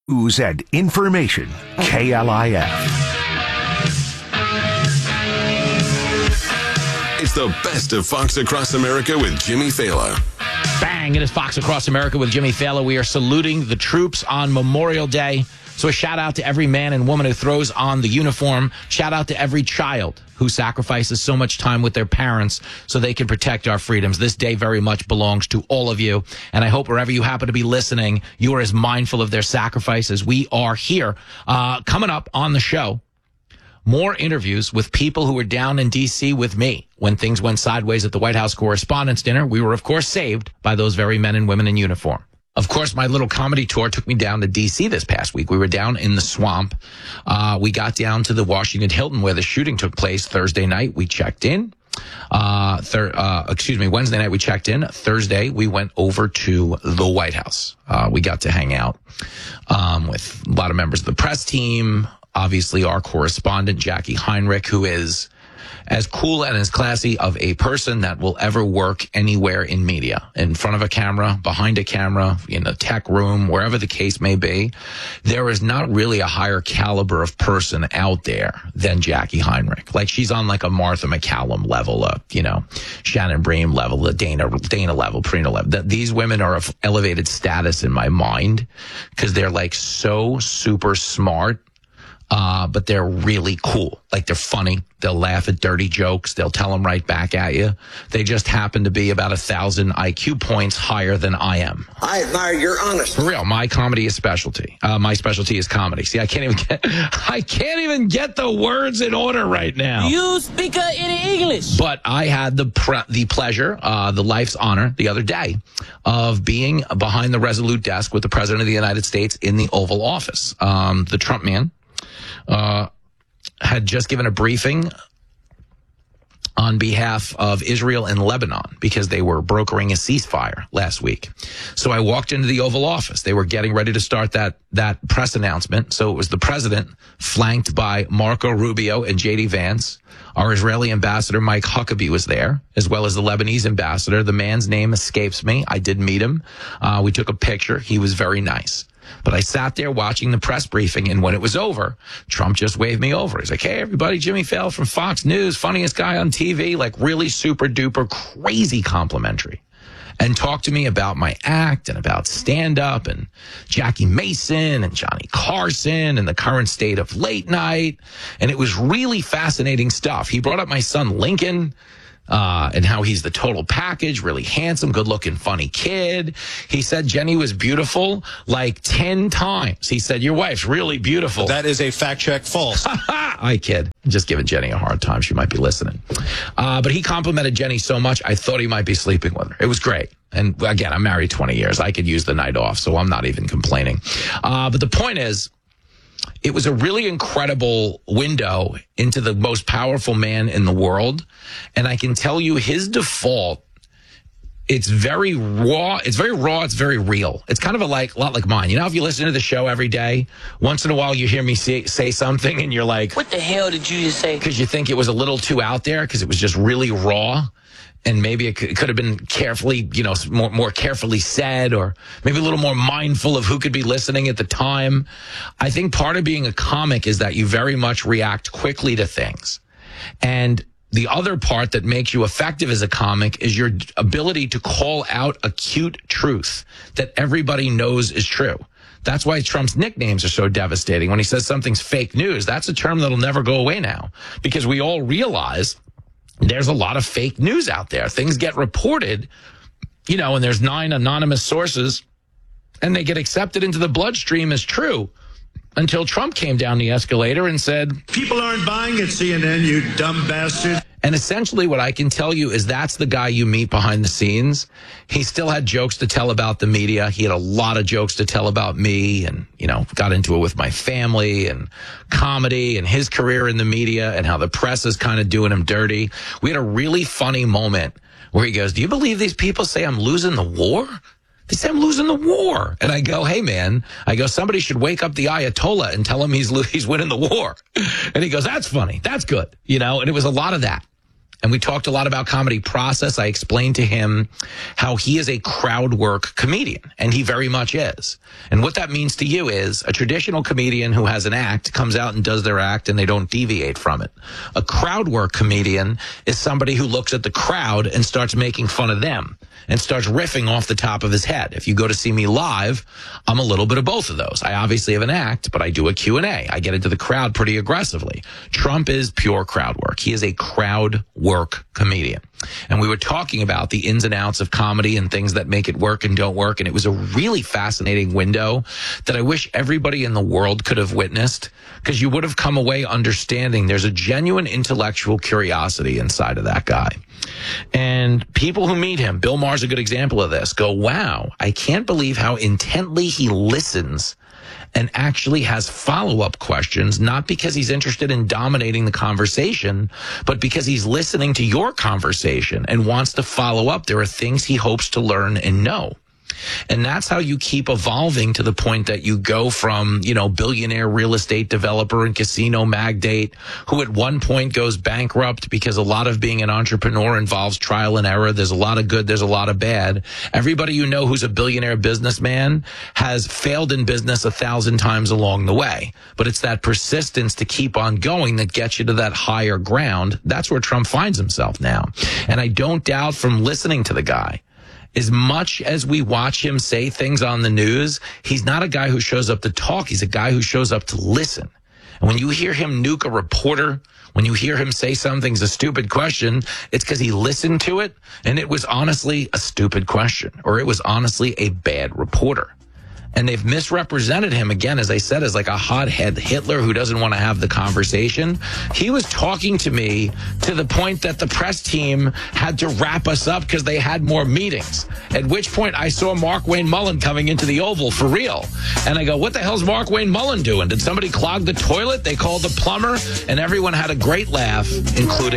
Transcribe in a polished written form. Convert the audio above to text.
News and information. KLIF. It's the best of Fox Across America with Jimmy Fallon. Bang! It is Fox Across America with Jimmy Fallon. We are saluting the troops on Memorial Day. So a shout out to every man and woman who throws on the uniform. Shout out to every child who sacrifices so much time with their parents so they can protect our freedoms. This day very much belongs to all of you. And I hope wherever you happen to be listening, you are as mindful of their sacrifices. We are here. Coming up on the show, more interviews with people who were down in D.C. with me when things went sideways at the White House Correspondents' Dinner. We were, of course, saved by those very men and women in uniform. Of course, my little comedy tour took me down to D.C. this past week. We were down in the swamp. We got down to the Washington Hilton where the shooting took place Thursday night. We checked in. Wednesday night we checked in. Thursday we went over to the White House. We got to hang out with a lot of members of the press team. Obviously, our correspondent, Jackie Heinrich, who is as cool and as classy of a person that will ever work anywhere in media, in front of a camera, behind a camera, in a tech room, wherever the case may be. There is not really a higher caliber of person out there than Jackie Heinrich. Like, she's on like a Martha McCallum level, Shannon Bream level, the Dana level, Prina level. These women are of elevated status in my mind because they're like so super smart. But they're really cool. Like, they're funny. They'll laugh at dirty jokes. They'll tell them right back at you. They just happen to be about 1,000 IQ points higher than I am. I admire your honesty. For real, my comedy is specialty. My specialty is comedy. See, I can't even get the words in order right now. You speak any English? But I had the pleasure, the life's honor, the other day of being behind the Resolute desk with the President of the United States in the Oval Office. The Trump man had just given a briefing on behalf of Israel and Lebanon because they were brokering a ceasefire last week. So I walked into the Oval Office. They were getting ready to start that press announcement. So it was the president flanked by Marco Rubio and J.D. Vance. Our Israeli ambassador, Mike Huckabee, was there, as well as the Lebanese ambassador. The man's name escapes me. I did meet him. We took a picture. He was very nice. But I sat there watching the press briefing, and when it was over, Trump just waved me over. He's like, hey, everybody, Jimmy Fallon from Fox News, funniest guy on TV, like really super duper crazy complimentary. And talked to me about my act and about stand-up and Jackie Mason and Johnny Carson and the current state of late night. And it was really fascinating stuff. He brought up my son Lincoln, and how he's the total package, really handsome, good-looking, funny kid. He said Jenny was beautiful like 10 times. He said, your wife's really beautiful. That is a fact check false. I kid. I'm just giving Jenny a hard time. She might be listening. But he complimented Jenny so much, I thought he might be sleeping with her. It was great. And again, I'm married 20 years. I could use the night off, so I'm not even complaining. But the point is, it was a really incredible window into the most powerful man in the world. And I can tell you his default, it's very raw. It's very raw. It's very real. It's kind of a lot like mine. You know, if you listen to the show every day, once in a while you hear me say something and you're like, What the hell did you just say? Because you think it was a little too out there because it was just really raw. And maybe it could have been carefully, more carefully said, or maybe a little more mindful of who could be listening at the time. I think part of being a comic is that you very much react quickly to things. And the other part that makes you effective as a comic is your ability to call out acute truth that everybody knows is true. That's why Trump's nicknames are so devastating. When he says something's fake news, that's a term that'll never go away now because we all realize there's a lot of fake news out there. Things get reported, and there's 9 anonymous sources, and they get accepted into the bloodstream as true until Trump came down the escalator and said, people aren't buying at CNN, you dumb bastard. And essentially what I can tell you is that's the guy you meet behind the scenes. He still had jokes to tell about the media. He had a lot of jokes to tell about me and, got into it with my family and comedy and his career in the media and how the press is kind of doing him dirty. We had a really funny moment where he goes, do you believe these people say I'm losing the war? They say I'm losing the war. And I go, hey, man, somebody should wake up the Ayatollah and tell him he's winning the war. And he goes, that's funny. That's good. And it was a lot of that. And we talked a lot about comedy process. I explained to him how he is a crowd work comedian, and he very much is. And what that means to you is a traditional comedian who has an act comes out and does their act and they don't deviate from it. A crowd work comedian is somebody who looks at the crowd and starts making fun of them and starts riffing off the top of his head. If you go to see me live, I'm a little bit of both of those. I obviously have an act, but I do a Q&A. I get into the crowd pretty aggressively. Trump is pure crowd work. He is a crowd work comedian. And we were talking about the ins and outs of comedy and things that make it work and don't work. And it was a really fascinating window that I wish everybody in the world could have witnessed, because you would have come away understanding there's a genuine intellectual curiosity inside of that guy. And people who meet him, Bill Maher's a good example of this, go, wow, I can't believe how intently he listens and actually has follow-up questions, not because he's interested in dominating the conversation, but because he's listening to your conversation and wants to follow up. There are things he hopes to learn and know. And that's how you keep evolving to the point that you go from, billionaire real estate developer and casino magnate who at one point goes bankrupt, because a lot of being an entrepreneur involves trial and error. There's a lot of good. There's a lot of bad. Everybody you know who's a billionaire businessman has failed in business 1,000 times along the way. But it's that persistence to keep on going that gets you to that higher ground. That's where Trump finds himself now. And I don't doubt from listening to the guy, as much as we watch him say things on the news, he's not a guy who shows up to talk. He's a guy who shows up to listen. And when you hear him nuke a reporter, when you hear him say something's a stupid question, it's because he listened to it and it was honestly a stupid question, or it was honestly a bad reporter. And they've misrepresented him, again, as I said, as like a hothead Hitler who doesn't want to have the conversation. He was talking to me to the point that the press team had to wrap us up because they had more meetings. At which point I saw Mark Wayne Mullen coming into the Oval for real. And I go, what the hell's Mark Wayne Mullen doing? Did somebody clog the toilet? They called the plumber, and everyone had a great laugh, including